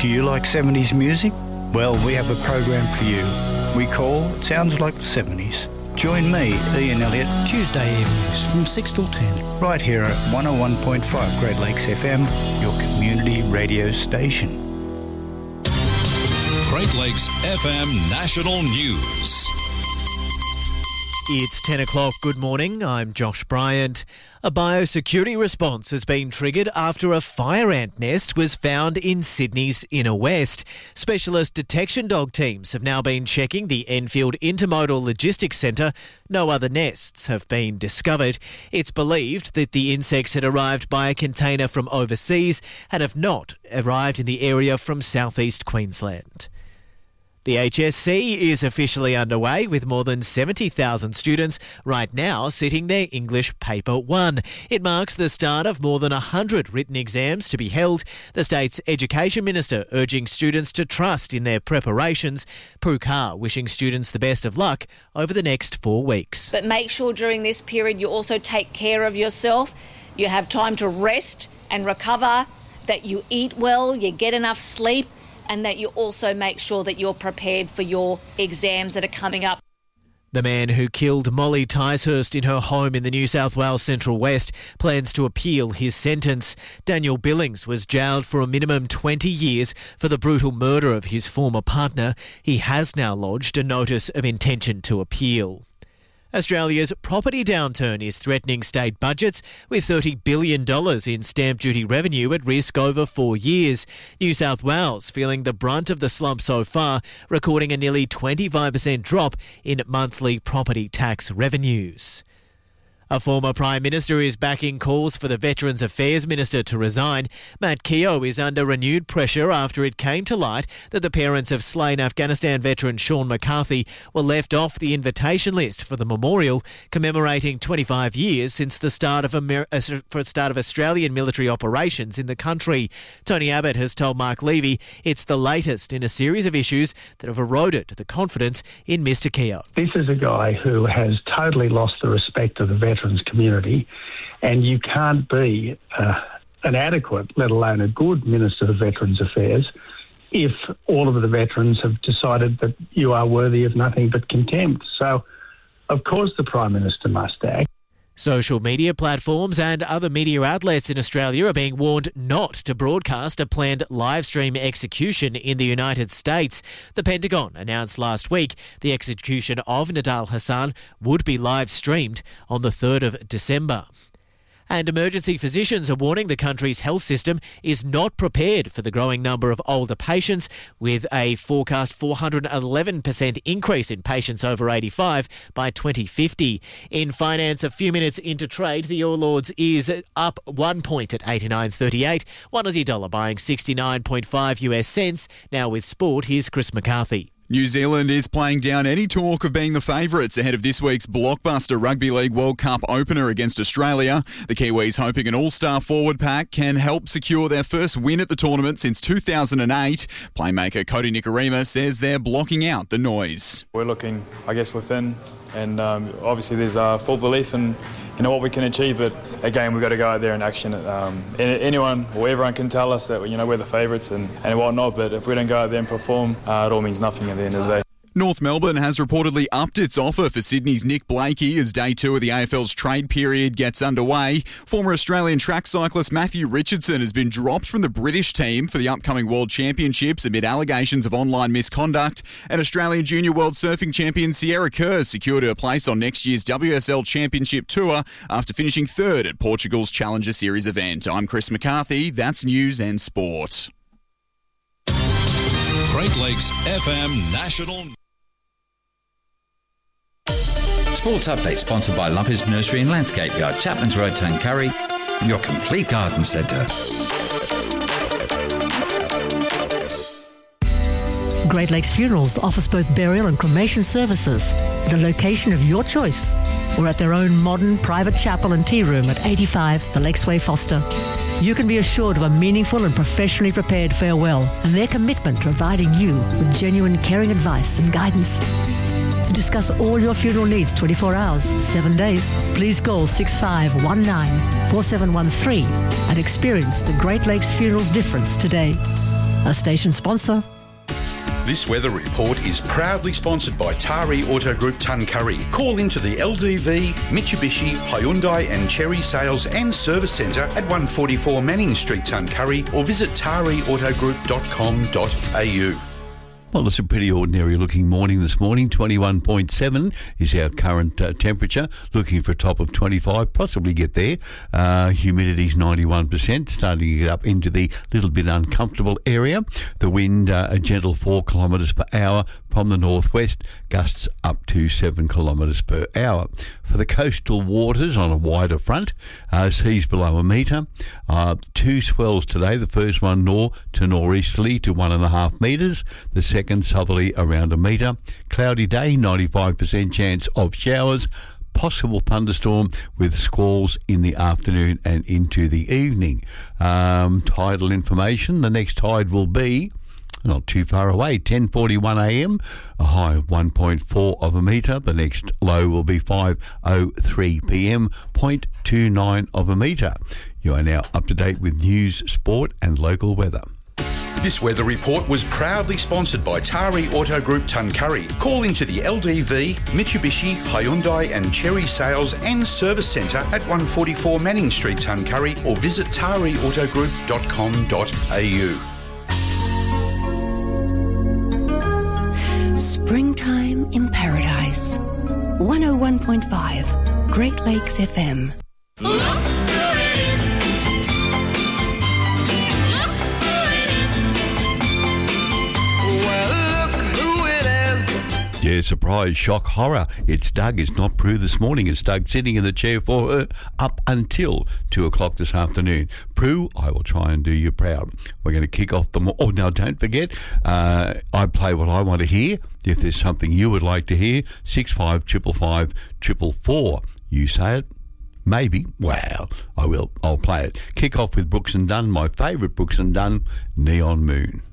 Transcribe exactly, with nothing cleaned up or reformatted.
Do you like seventies music? Well, we have a program for you. We call Sounds Like the seventies. Join me, Ian Elliott, Tuesday evenings from six till ten. Right here at one oh one point five Great Lakes F M, your community radio station. Great Lakes F M National News. It's ten o'clock. Good morning. I'm Josh Bryant. A biosecurity response has been triggered after a fire ant nest was found in Sydney's inner west. Specialist detection dog teams have now been checking the Enfield Intermodal Logistics Centre. No other nests have been discovered. It's believed that the insects had arrived by a container from overseas and have not arrived in the area from southeast Queensland. The H S C is officially underway with more than seventy thousand students right now sitting their English Paper one. It marks the start of more than one hundred written exams to be held. The state's Education Minister urging students to trust in their preparations. Pru Carr wishing students the best of luck over the next four weeks. But make sure during this period you also take care of yourself. You have time to rest and recover, that you eat well, you get enough sleep, and that you also make sure that you're prepared for your exams that are coming up. The man who killed Molly Ticehurst in her home in the New South Wales Central West plans to appeal his sentence. Daniel Billings was jailed for a minimum twenty years for the brutal murder of his former partner. He has now lodged a notice of intention to appeal. Australia's property downturn is threatening state budgets, with thirty billion dollars in stamp duty revenue at risk over four years. New South Wales feeling the brunt of the slump so far, recording a nearly twenty-five percent drop in monthly property tax revenues. A former Prime Minister is backing calls for the Veterans Affairs Minister to resign. Matt Keogh is under renewed pressure after it came to light that the parents of slain Afghanistan veteran Sean McCarthy were left off the invitation list for the memorial, commemorating twenty-five years since the start of, Amer- for start of Australian military operations in the country. Tony Abbott has told Mark Levy it's the latest in a series of issues that have eroded the confidence in Mr Keogh. This is a guy who has totally lost the respect of the veterans community, and you can't be uh, an adequate, let alone a good Minister of Veterans Affairs, if all of the veterans have decided that you are worthy of nothing but contempt. So, of course, the Prime Minister must act. Social media platforms and other media outlets in Australia are being warned not to broadcast a planned live stream execution in the United States. The Pentagon announced last week the execution of Nidal Hasan would be live streamed on the third of December. And emergency physicians are warning the country's health system is not prepared for the growing number of older patients, with a forecast four hundred eleven percent increase in patients over eighty-five by twenty fifty. In finance, a few minutes into trade, the All Ords is up one point at eighty-nine thirty-eight. One Aussie dollar buying sixty-nine point five U S cents. Now with sport, here's Chris McCarthy. New Zealand is playing down any talk of being the favourites ahead of this week's blockbuster Rugby League World Cup opener against Australia. The Kiwis hoping an all-star forward pack can help secure their first win at the tournament since two thousand eight. Playmaker Cody Nikorima says they're blocking out the noise. We're looking, I guess, within, and um, obviously there's uh, full belief in you know what we can achieve, but again we've got to go out there and action it. Um, anyone or everyone can tell us that you know we're the favourites and, and whatnot, but if we don't go out there and perform, uh, it all means nothing at the end of the day. North Melbourne has reportedly upped its offer for Sydney's Nick Blakey as day two of the A F L's trade period gets underway. Former Australian track cyclist Matthew Richardson has been dropped from the British team for the upcoming World Championships amid allegations of online misconduct. And Australian Junior World Surfing Champion Sierra Kerr secured her place on next year's W S L Championship Tour after finishing third at Portugal's Challenger Series event. I'm Chris McCarthy. That's News and Sport. Great Lakes F M National. Sports Update sponsored by Lumpy's Nursery and Landscape Yard, Chapman's Road, Tuncurry, your complete garden centre. Great Lakes Funerals offers both burial and cremation services at a location of your choice or at their own modern private chapel and tea room at eighty-five The Lakesway, Foster. You can be assured of a meaningful and professionally prepared farewell and their commitment to providing you with genuine caring advice and guidance. To discuss all your funeral needs twenty-four hours, seven days, please call six five one nine, four seven one three and experience the Great Lakes Funerals difference today. A station sponsor. This weather report is proudly sponsored by Tari Auto Group Tuncurry. Call into the L D V, Mitsubishi, Hyundai and Cherry Sales and Service Centre at one forty-four Manning Street, Tuncurry, or visit tari auto group dot com dot a u. Well, it's a pretty ordinary looking morning this morning. twenty-one point seven is our current uh, temperature. Looking for a top of twenty-five, possibly get there. Uh, humidity's ninety-one percent, starting to get up into the little bit uncomfortable area. The wind, uh, a gentle four kilometres per hour from the northwest, gusts up to seven kilometres per hour. For the coastal waters on a wider front, uh, seas below a metre. Uh, two swells today. The first one nor to northeasterly to one and a half metres. The second Second southerly around a metre. Cloudy day, ninety-five percent chance of showers. Possible thunderstorm with squalls in the afternoon and into the evening. Um, tidal information. The next tide will be not too far away, ten forty-one a m, a high of one point four of a metre. The next low will be five oh three p m, zero point two nine of a metre. You are now up to date with news, sport and local weather. This weather report was proudly sponsored by Tari Auto Group Tuncurry. Call into the L D V, Mitsubishi, Hyundai and Cherry Sales and Service Centre at one forty-four Manning Street, Tuncurry, or visit tari auto group dot com dot a u. Springtime in Paradise. one oh one point five Great Lakes F M. Yeah, surprise, shock, horror. It's Doug. It's not Prue this morning. It's Doug sitting in the chair for her up until two o'clock this afternoon. Prue, I will try and do you proud. We're going to kick off the... Mo- oh, now, don't forget, uh, I play what I want to hear. If there's something you would like to hear, six five five five triple four. You say it. Maybe. Well, I will. I'll play it. Kick off with Brooks and Dunn, my favourite Brooks and Dunn, Neon Moon.